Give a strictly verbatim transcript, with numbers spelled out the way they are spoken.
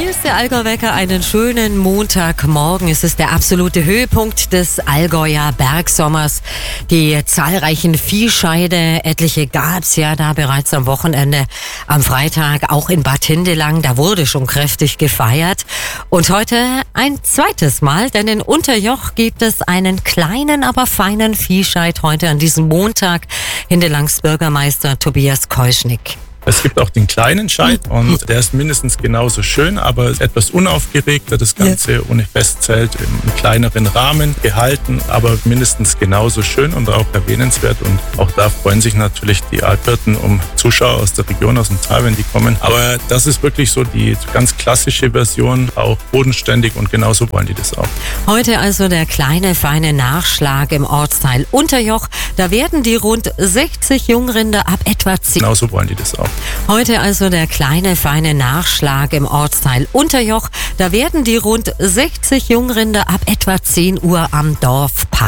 Hier ist der Allgäu-Wecker, einen schönen Montagmorgen. Es ist der absolute Höhepunkt des Allgäuer Bergsommers. Die zahlreichen Viehscheide, etliche gab's ja da bereits am Wochenende, am Freitag auch in Bad Hindelang. Da wurde schon kräftig gefeiert. Und heute ein zweites Mal, denn in Unterjoch gibt es einen kleinen, aber feinen Viehscheid heute an diesem Montag. Hindelangs Bürgermeister Tobias Keuschnick. Es gibt auch den kleinen Scheit und der ist mindestens genauso schön, aber etwas unaufgeregter. Das Ganze ja. ohne Festzelt im kleineren Rahmen gehalten, aber mindestens genauso schön und auch erwähnenswert. Und auch da freuen sich natürlich die Alpwirten um Zuschauer aus der Region, aus dem Tal, wenn die kommen. Aber das ist wirklich so die ganz klassische Version, auch bodenständig, und genauso wollen die das auch. Heute also der kleine, feine Nachschlag im Ortsteil Unterjoch. Da werden die rund sechzig Jungrinder ab etwa zehn. Genauso wollen die das auch. Heute also der kleine, feine Nachschlag im Ortsteil Unterjoch. Da werden die rund sechzig Jungrinder ab etwa zehn Uhr am Dorfpark